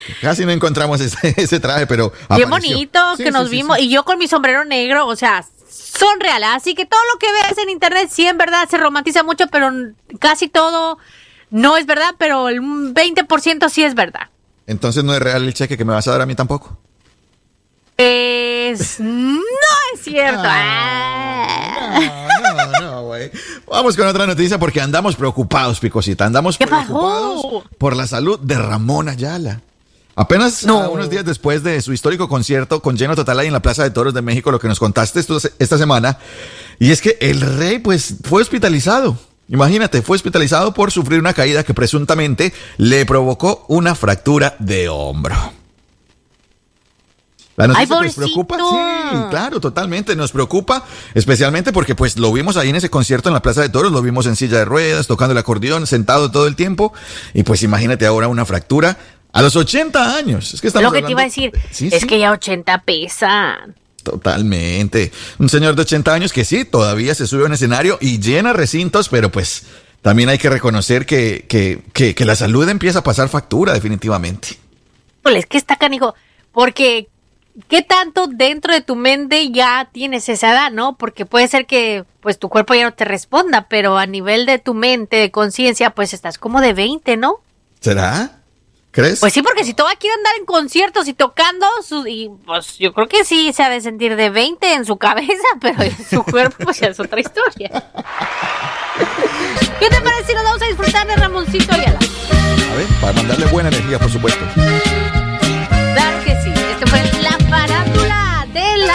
Casi no encontramos ese traje, pero bien apareció. bonito que nos vimos. Y yo con mi sombrero negro, o sea, son reales. Así que todo lo que veas en internet, sí, en verdad, se romantiza mucho, pero casi todo no es verdad, pero el 20% sí es verdad. Entonces no es real el cheque que me vas a dar a mí tampoco. No es cierto. No, güey. Vamos con otra noticia porque andamos preocupados, Picosita. Andamos preocupados por la salud de Ramón Ayala. Apenas unos días después de su histórico concierto con lleno total ahí en la Plaza de Toros de México, lo que nos contaste esta semana, y es que el rey pues fue hospitalizado. Imagínate, fue hospitalizado por sufrir una caída que presuntamente le provocó una fractura de hombro. La noticia nos preocupa, sí, claro, totalmente, nos preocupa, especialmente porque pues lo vimos ahí en ese concierto en la Plaza de Toros, lo vimos en silla de ruedas, tocando el acordeón, sentado todo el tiempo, y pues imagínate ahora una fractura a los 80 años. Es que estamos lo que te iba a decir, que ya 80 pesan. Totalmente, un señor de 80 años que sí, todavía se sube a un escenario y llena recintos, pero pues también hay que reconocer que la salud empieza a pasar factura definitivamente. Pues es que está canijo, porque ¿qué tanto dentro de tu mente ya tienes esa edad, no? Porque puede ser que pues tu cuerpo ya no te responda, pero a nivel de tu mente, de conciencia, pues estás como de 20, ¿no? ¿Será? ¿Crees? Pues sí, porque si todavía quiere andar en conciertos y tocando, y pues yo creo que sí se ha de sentir de 20 en su cabeza, pero en su cuerpo pues ya es otra historia. ¿Qué te parece si nos vamos a disfrutar de Ramoncito Ayala? A ver, para mandarle buena energía, por supuesto.